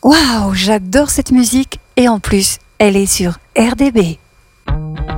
Waouh, j'adore cette musique et en plus, elle est sur RDB.